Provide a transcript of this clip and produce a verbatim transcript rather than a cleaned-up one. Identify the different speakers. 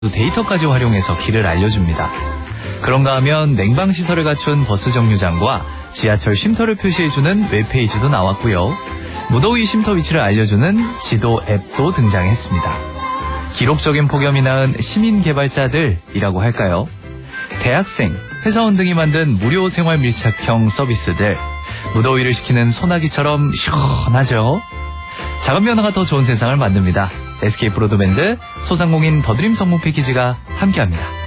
Speaker 1: 데이터까지 활용해서 길을 알려줍니다. 그런가 하면 냉방시설을 갖춘 버스 정류장과 지하철 쉼터를 표시해주는 웹페이지도 나왔고요. 무더위 쉼터 위치를 알려주는 지도 앱도 등장했습니다. 기록적인 폭염이 낳은 시민 개발자들이라고 할까요? 대학생, 회사원 등이 만든 무료 생활 밀착형 서비스들. 무더위를 식히는 소나기처럼 시원하죠? 작은 변화가 더 좋은 세상을 만듭니다. 에스케이 브로드밴드, 소상공인 더드림 성공 패키지가 함께합니다.